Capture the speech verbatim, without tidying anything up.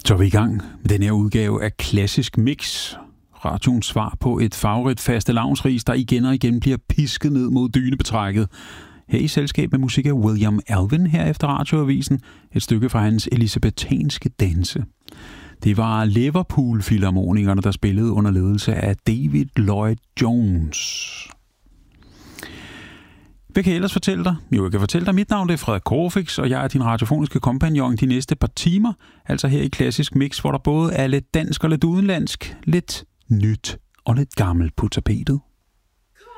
Så er vi i gang med den her udgave af Klassisk Mix. Radioens svar på et favorit fastelavnsris, der igen og igen bliver pisket ned mod dynebetrækket. Her i selskab med musik af William Alvin her efter Radioavisen. Et stykke fra hans elisabetanske danse. Det var Liverpool-filharmonikerne, der spillede under ledelse af David Lloyd Jones. Hvad kan jeg ellers fortælle dig? Jo, jeg kan fortælle dig, mit navn er Frederik Korfix, og jeg er din radiofoniske kompagnon de næste par timer. Altså her i Klassisk Mix, hvor der både er lidt dansk og lidt udenlandsk, lidt nyt og lidt gammelt på tapetet.